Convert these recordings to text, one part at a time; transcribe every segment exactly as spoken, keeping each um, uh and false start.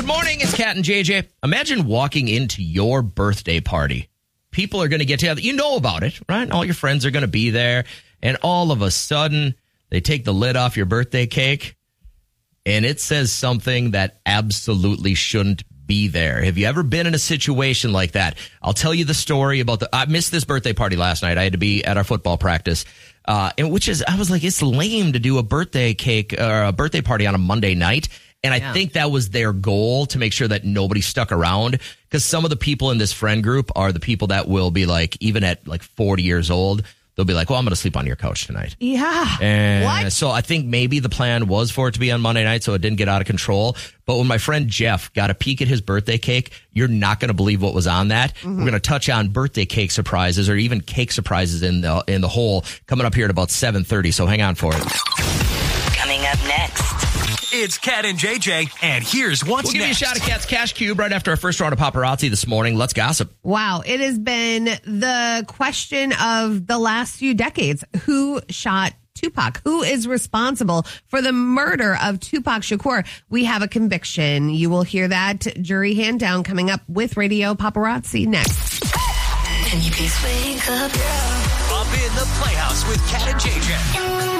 Good morning. It's Kat and J J. Imagine walking into your birthday party. People are going to get together. You know about it, right? All your friends are going to be there. And all of a sudden, they take the lid off your birthday cake, and it says something that absolutely shouldn't be there. Have you ever been in a situation like that? I'll tell you the story about the... I missed this birthday party last night. I had to be at our football practice, uh, and which is... I was like, it's lame to do a birthday cake or a birthday party on a Monday night. And I yeah. think that was their goal, to make sure that nobody stuck around, because some of the people in this friend group are the people that will be like, even at like forty years old, they'll be like, well, I'm going to sleep on your couch tonight. Yeah. And what? So I think maybe the plan was for it to be on Monday night, so it didn't get out of control. But when my friend Jeff got a peek at his birthday cake, you're not going to believe what was on that. Mm-hmm. We're going to touch on birthday cake surprises, or even cake surprises in the in the whole, coming up here at about seven thirty. So hang on for it. Coming up next. It's Kat and J J, and here's what's we'll give next. you a shot at Kat's Cash Cube right after our first round of paparazzi this morning. Let's gossip. Wow. It has been the question of the last few decades. Who shot Tupac? Who is responsible for the murder of Tupac Shakur? We have a conviction. You will hear that jury hand down coming up with Radio Paparazzi next. Can you please wake up? Up in the Playhouse with Kat and J J.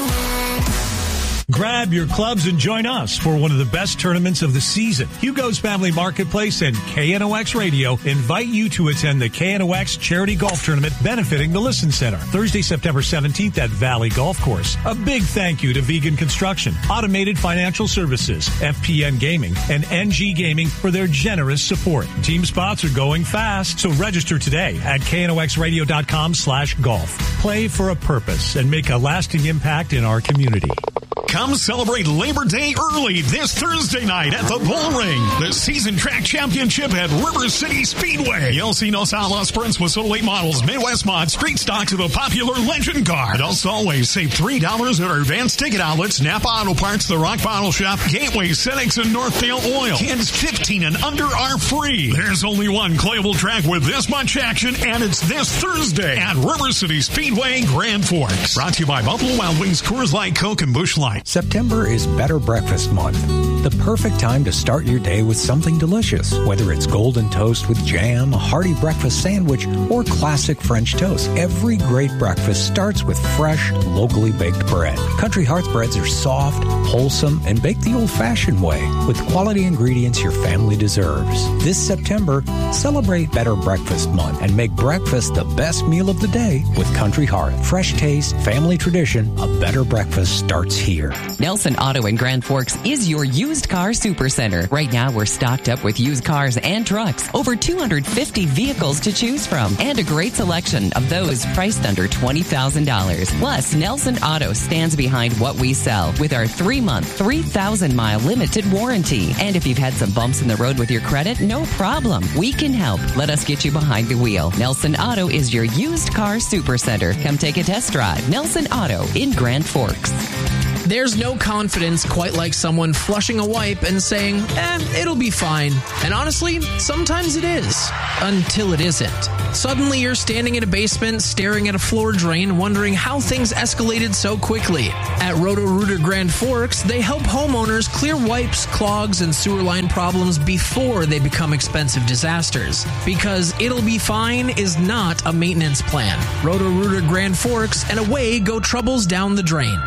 Grab your clubs and join us for one of the best tournaments of the season. Hugo's Family Marketplace and K N O X Radio invite you to attend the K N O X Charity Golf Tournament benefiting the Listen Center, Thursday, September seventeenth at Valley Golf Course. A big thank you to Vegan Construction, Automated Financial Services, F P N Gaming, and N G Gaming for their generous support. Team spots are going fast, so register today at knoxradio.com slash golf. Play for a purpose and make a lasting impact in our community. Come celebrate Labor Day early this Thursday night at the Bull Ring. The Season Track Championship at River City Speedway. You'll see Los Alamos Sprints with Soto eight models, Midwest Mod, Street Stock to the popular Legend Car. And also always save three dollars at our advanced ticket outlets, Napa Auto Parts, The Rock Bottle Shop, Gateway, Senex, and Northdale Oil. Kids fifteen and under are free. There's only one Clayable track with this much action, and it's this Thursday at River City Speedway, Grand Forks. Brought to you by Buffalo Wild Wings, Coors Light, Coke, and Busch Light. September is Better Breakfast Month. The perfect time to start your day with something delicious, whether it's golden toast with jam, a hearty breakfast sandwich, or classic French toast. Every great breakfast starts with fresh, locally baked bread. Country Hearts breads are soft, wholesome, and baked the old-fashioned way with quality ingredients your family deserves. This September, celebrate Better Breakfast Month and make breakfast the best meal of the day with Country Heart. Fresh taste, family tradition, a better breakfast starts here. Nelson Auto in Grand Forks is your used car supercenter. Right now, we're stocked up with used cars and trucks. Over two hundred fifty vehicles to choose from, and a great selection of those priced under twenty thousand dollars. Plus, Nelson Auto stands behind what we sell with our three-month, three thousand mile limited warranty. And if you've had some bumps in the road with your credit, no problem. We can help. Let us get you behind the wheel. Nelson Auto is your used car supercenter. Come take a test drive. Nelson Auto in Grand Forks. There's no confidence quite like someone flushing a wipe and saying, eh, it'll be fine. And honestly, sometimes it is. Until it isn't. Suddenly you're standing in a basement, staring at a floor drain, wondering how things escalated so quickly. At Roto-Rooter Grand Forks, they help homeowners clear wipes, clogs, and sewer line problems before they become expensive disasters. Because it'll be fine is not a maintenance plan. Roto-Rooter Grand Forks, and away go troubles down the drain.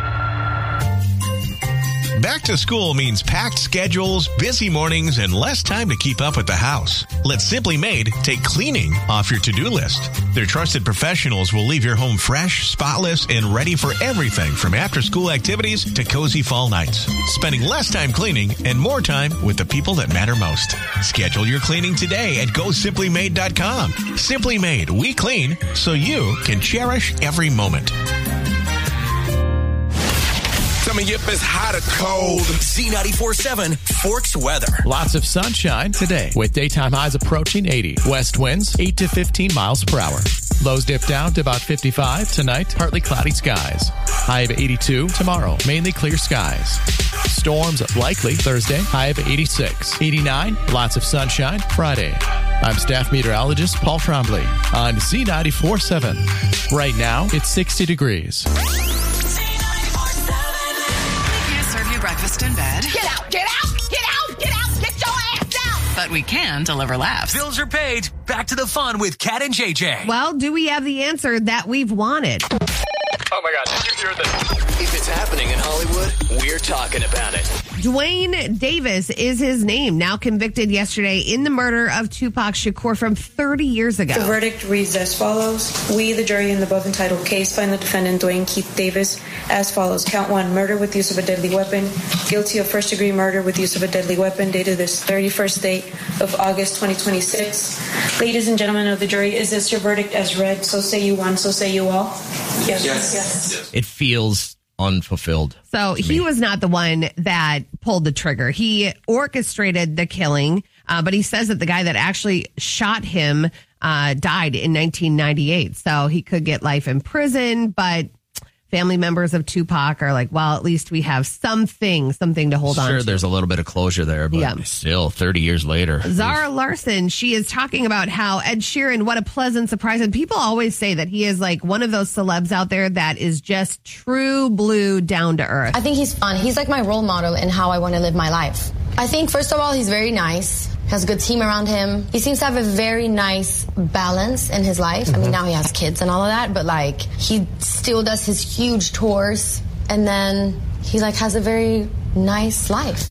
Back to school means packed schedules, busy mornings, and less time to keep up with the house. Let Simply Made take cleaning off your to-do list. Their trusted professionals will leave your home fresh, spotless, and ready for everything from after-school activities to cozy fall nights. Spending less time cleaning and more time with the people that matter most. Schedule your cleaning today at go simply made dot com. Simply Made, we clean so you can cherish every moment. Coming up is hot or cold. Z ninety-four point seven Forks weather. Lots of sunshine today with daytime highs approaching eighty. West winds eight to fifteen miles per hour. Lows dip down to about fifty-five tonight. Partly cloudy skies. High of eighty-two tomorrow. Mainly clear skies. Storms likely Thursday. High of eighty-six. eighty-nine. Lots of sunshine Friday. I'm staff meteorologist Paul Trombley on Z ninety-four point seven. Right now, it's sixty degrees. Breakfast in bed. Get out, get out, get out, get out, get we can deliver laughs. Bills are paid. Back to the fun with Kat and J J. Well, do we have the answer that we've wanted? Oh my God, did you hear this? If it's happening in Hollywood, we're talking about it. Dwayne Davis is his name, now convicted yesterday in the murder of Tupac Shakur from thirty years ago. The verdict reads as follows. We, the jury in the above entitled case, find the defendant Dwayne Keith Davis as follows. Count one, murder with use of a deadly weapon. Guilty of first degree murder with use of a deadly weapon, dated this thirty-first day of August twenty twenty-six. Ladies and gentlemen of the jury, is this your verdict as read? So say you one, so say you all. Yes. Yes. yes. It feels unfulfilled. So he was not the one that pulled the trigger. He orchestrated the killing, uh, but he says that the guy that actually shot him uh, died in nineteen ninety-eight. So he could get life in prison, but family members of Tupac are like, well, at least we have something, something to hold sure, on to. Sure, there's a little bit of closure there, but yeah. still, thirty years later. Zara Larson, she is talking about how Ed Sheeran, what a pleasant surprise. And people always say that he is like one of those celebs out there that is just true blue, down to earth. I think he's fun. He's like my role model in how I want to live my life. I think, first of all, he's very nice. Has a good team around him. He seems to have a very nice balance in his life. Mm-hmm. I mean, now he has kids and all of that, but like he still does his huge tours, and then he like has a very nice life.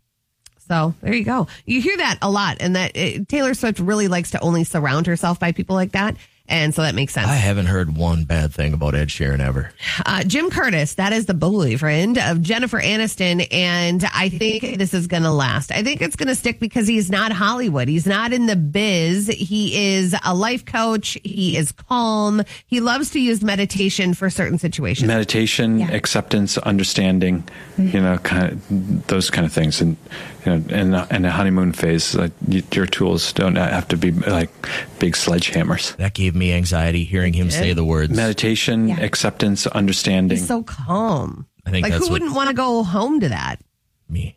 So there you go. You hear that a lot, and that it, Taylor Swift really likes to only surround herself by people like that. And so that makes sense. I haven't heard one bad thing about Ed Sheeran ever. Uh, Jim Curtis, that is the boyfriend of Jennifer Aniston. And I think this is going to last. I think it's going to stick because he's not Hollywood. He's not in the biz. He is a life coach. He is calm. He loves to use meditation for certain situations. Meditation, yeah. acceptance, understanding, mm-hmm. you know, kind of those kind of things. And, you know, in, in a honeymoon phase, like your tools don't have to be like big sledgehammers. That gave me anxiety hearing him say the words. Meditation, yeah. acceptance, understanding. He's so calm. I think like that's who wouldn't want to go home to that? Me.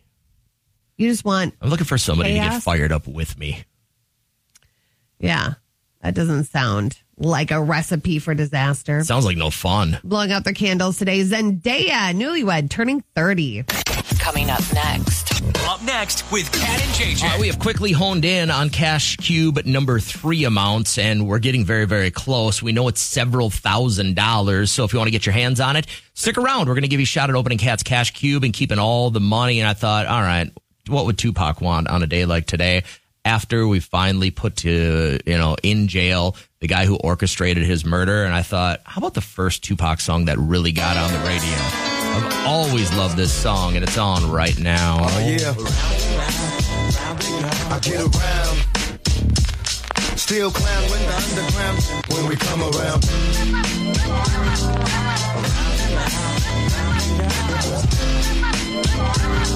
You just want I'm looking for somebody chaos? to get fired up with me. Yeah. That doesn't sound like a recipe for disaster. Sounds like no fun. Blowing out their candles today. Zendaya, newlywed, turning thirty. Coming up next. Up next with Kat and J J. Uh, we have quickly honed in on Cash Cube number three amounts, and we're getting very, very close. We know it's several thousand dollars, so if you want to get your hands on it, stick around. We're going to give you a shot at opening Kat's Cash Cube and keeping all the money. And I thought, all right, what would Tupac want on a day like today? After we finally put to, you know, in jail the guy who orchestrated his murder. And I thought, how about the first Tupac song that really got on the radio? I've always loved this song, and it's on right now. Oh, yeah. I get around. Still clown when the underground, when we come around.